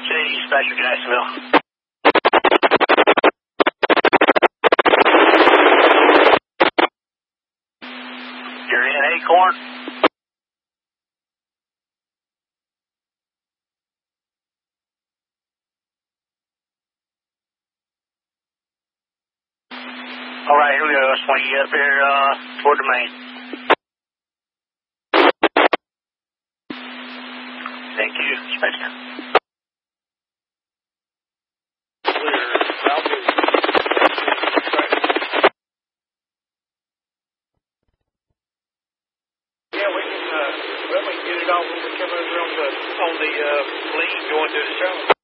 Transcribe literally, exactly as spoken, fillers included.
City, Dispatcher Jacksonville. You're in Acorn? All right, here we go. I just want to get up here uh, toward the main. Thank you, Dispatcher. Yeah, we can, uh, well, we can get it all when we come over on the, on the, uh, lead going to the show.